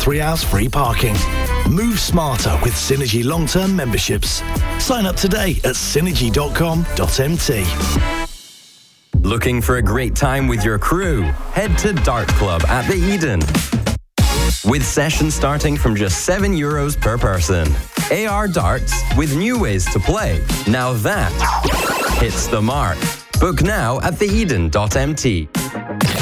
3 hours free parking. Move smarter with Synergy long-term memberships. Sign up today at synergy.com.mt. Looking for a great time with your crew? Head to Dart Club at the Eden. With sessions starting from just €7 per person. AR darts with new ways to play. Now that hits the mark. Book now at theeden.mt.